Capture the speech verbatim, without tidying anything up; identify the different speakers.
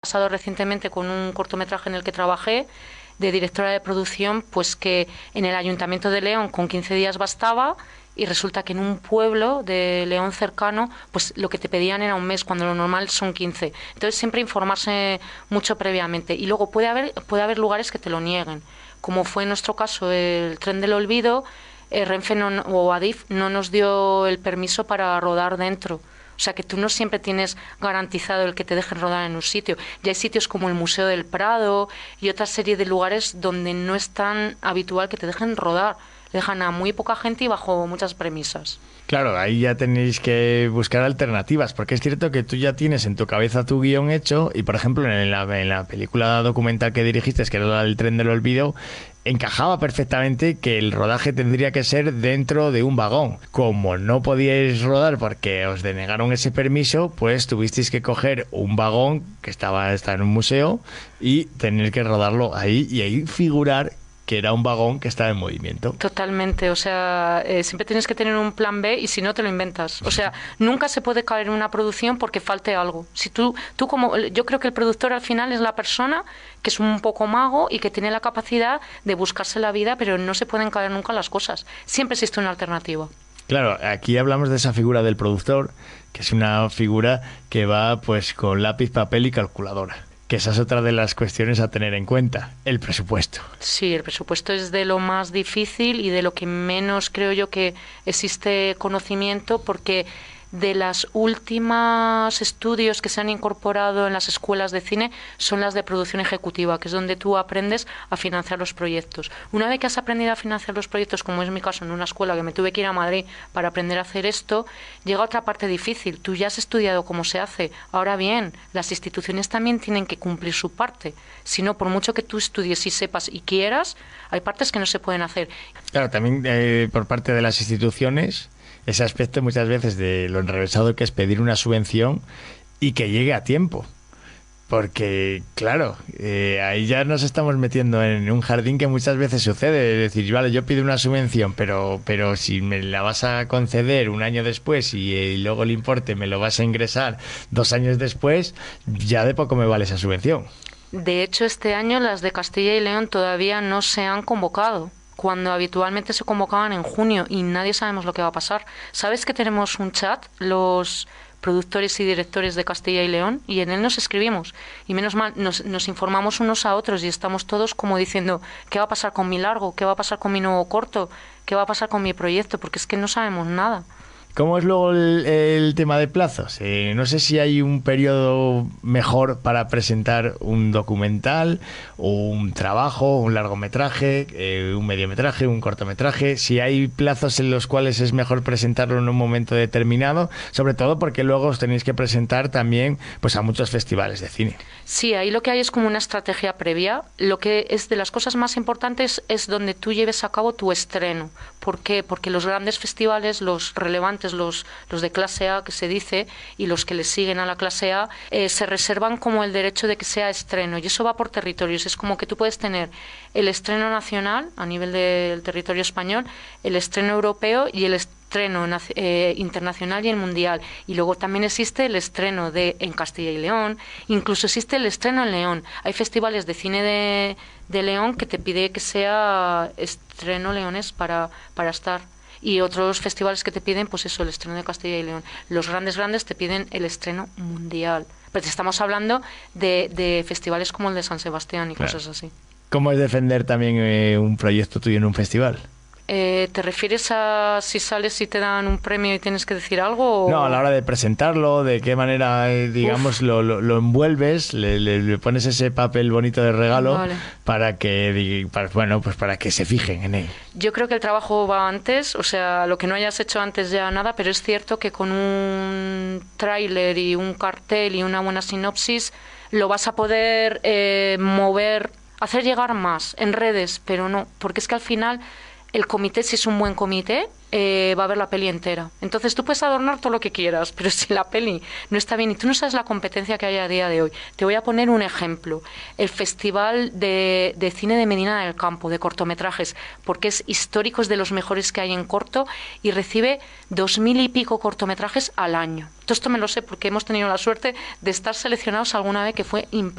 Speaker 1: pasado recientemente con un cortometraje en el que trabajé, de directora de producción, pues que en el Ayuntamiento de León con quince días bastaba, y resulta que en un pueblo de León cercano, pues lo que te pedían era un mes, cuando lo normal son quince. Entonces siempre informarse mucho previamente. Y luego puede haber, puede haber lugares que te lo nieguen, como fue en nuestro caso el Tren del Olvido. eh, Renfe no, o Adif no nos dio el permiso para rodar dentro. O sea que tú no siempre tienes garantizado el que te dejen rodar en un sitio. Ya hay sitios como el Museo del Prado y otra serie de lugares donde no es tan habitual que te dejen rodar. Dejan a muy poca gente y bajo muchas premisas.
Speaker 2: Claro, ahí ya tenéis que buscar alternativas, porque es cierto que tú ya tienes en tu cabeza tu guión hecho y, por ejemplo, en la, en la película documental que dirigiste, que era El Tren del Olvido, encajaba perfectamente que el rodaje tendría que ser dentro de un vagón. Como no podíais rodar porque os denegaron ese permiso, pues tuvisteis que coger un vagón que estaba, estaba en un museo y tener que rodarlo ahí y ahí figurar que era un vagón que estaba en movimiento.
Speaker 1: Totalmente, o sea, eh, siempre tienes que tener un plan B y si no te lo inventas. O sea, nunca se puede caer en una producción porque falte algo. Si tú, tú como, yo creo que el productor al final es la persona que es un poco mago y que tiene la capacidad de buscarse la vida, pero no se pueden caer nunca las cosas. Siempre existe una alternativa.
Speaker 2: Claro, aquí hablamos de esa figura del productor, que es una figura que va pues con lápiz, papel y calculadora. Que esa es otra de las cuestiones a tener en cuenta, el presupuesto.
Speaker 1: Sí, el presupuesto es de lo más difícil y de lo que menos creo yo que existe conocimiento, porque de las últimas estudios que se han incorporado en las escuelas de cine son las de producción ejecutiva, que es donde tú aprendes a financiar los proyectos. Una vez que has aprendido a financiar los proyectos, como es mi caso en una escuela que me tuve que ir a Madrid para aprender a hacer esto, llega otra parte difícil. Tú ya has estudiado cómo se hace. Ahora bien, las instituciones también tienen que cumplir su parte. Si no, por mucho que tú estudies y sepas y quieras, hay partes que no se pueden hacer.
Speaker 2: Claro, también eh, por parte de las instituciones, ese aspecto muchas veces de lo enrevesado que es pedir una subvención y que llegue a tiempo. Porque, claro, eh, ahí ya nos estamos metiendo en un jardín que muchas veces sucede. Es decir, vale, yo pido una subvención, pero, pero si me la vas a conceder un año después y, y luego el importe me lo vas a ingresar dos años después, ya de poco me vale esa subvención.
Speaker 1: De hecho, este año las de Castilla y León todavía no se han convocado, cuando habitualmente se convocaban en junio y nadie sabemos lo que va a pasar. ¿Sabes que tenemos un chat, los productores y directores de Castilla y León, y en él nos escribimos? Y menos mal, nos, nos informamos unos a otros y estamos todos como diciendo, ¿qué va a pasar con mi largo? ¿Qué va a pasar con mi nuevo corto? ¿Qué va a pasar con mi proyecto? Porque es que no sabemos nada.
Speaker 2: ¿Cómo es luego el, el tema de plazos? Eh, no sé si hay un periodo mejor para presentar un documental, o un trabajo, un largometraje, eh, un mediometraje, un cortometraje. Si hay plazos en los cuales es mejor presentarlo en un momento determinado, sobre todo porque luego os tenéis que presentar también pues a muchos festivales de cine.
Speaker 1: Sí, ahí lo que hay es como una estrategia previa. Lo que es de las cosas más importantes es donde tú lleves a cabo tu estreno. ¿Por qué? Porque los grandes festivales, los relevantes, los, los de clase A, que se dice, y los que le siguen a la clase A, eh, se reservan como el derecho de que sea estreno. Y eso va por territorios. Es como que tú puedes tener el estreno nacional a nivel del territorio español, el estreno europeo y el estreno estreno eh, internacional y el mundial, y luego también existe el estreno de en Castilla y León, incluso existe el estreno en León. Hay festivales de cine de, de León que te pide que sea estreno leonés para, para estar, y otros festivales que te piden pues eso, el estreno de Castilla y León. Los grandes grandes te piden el estreno mundial, pero estamos hablando de, de festivales como el de San Sebastián y claro, cosas así.
Speaker 2: ¿Cómo es defender también eh, un proyecto tuyo en un festival?
Speaker 1: Eh, ¿Te refieres a si sales y te dan un premio y tienes que decir algo? O...
Speaker 2: No, a la hora de presentarlo, de qué manera, eh, digamos, lo, lo, lo envuelves, le, le, le pones ese papel bonito de regalo, vale, para que, para, bueno, pues para que se fijen en él.
Speaker 1: Yo creo que el trabajo va antes, o sea, lo que no hayas hecho antes ya nada, pero es cierto que con un tráiler y un cartel y una buena sinopsis lo vas a poder eh, mover, hacer llegar más en redes, pero no, porque es que al final el comité, si es un buen comité, eh, va a ver la peli entera. Entonces tú puedes adornar todo lo que quieras, pero si la peli no está bien y tú no sabes la competencia que hay a día de hoy. Te voy a poner un ejemplo. El Festival de, de Cine de Medina del Campo, de cortometrajes, porque es histórico, es de los mejores que hay en corto y recibe dos mil y pico cortometrajes al año. Todo esto me lo sé porque hemos tenido la suerte de estar seleccionados alguna vez, que fue impresionante.